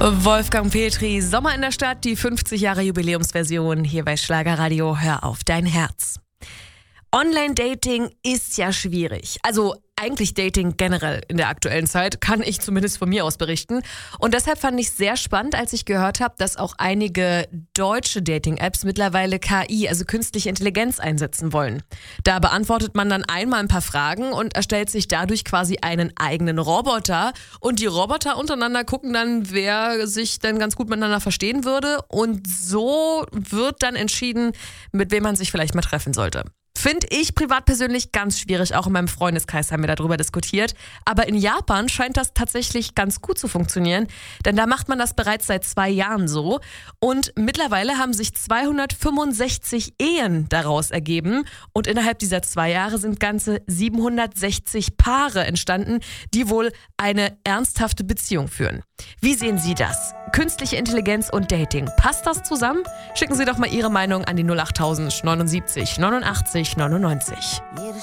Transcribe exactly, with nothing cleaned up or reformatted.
Wolfgang Petri, Sommer in der Stadt, die fünfzig Jahre Jubiläumsversion hier bei Schlagerradio. Hör auf dein Herz. Online-Dating ist ja schwierig. Also eigentlich Dating generell in der aktuellen Zeit, kann ich zumindest von mir aus berichten. Und deshalb fand ich es sehr spannend, als ich gehört habe, dass auch einige deutsche Dating-Apps mittlerweile K I, also künstliche Intelligenz, einsetzen wollen. Da beantwortet man dann einmal ein paar Fragen und erstellt sich dadurch quasi einen eigenen Roboter. Und die Roboter untereinander gucken dann, wer sich dann ganz gut miteinander verstehen würde. Und so wird dann entschieden, mit wem man sich vielleicht mal treffen sollte. Finde ich privat persönlich ganz schwierig. Auch in meinem Freundeskreis haben wir darüber diskutiert. Aber in Japan scheint das tatsächlich ganz gut zu funktionieren. Denn da macht man das bereits seit zwei Jahren so. Und mittlerweile haben sich zweihundertfünfundsechzig Ehen daraus ergeben. Und innerhalb dieser zwei Jahre sind ganze siebenhundertsechzig Paare entstanden, die wohl eine ernsthafte Beziehung führen. Wie sehen Sie das? Künstliche Intelligenz und Dating. Passt das zusammen? Schicken Sie doch mal Ihre Meinung an die null acht null null neunundsiebzig neunundachtzig neunundneunzig.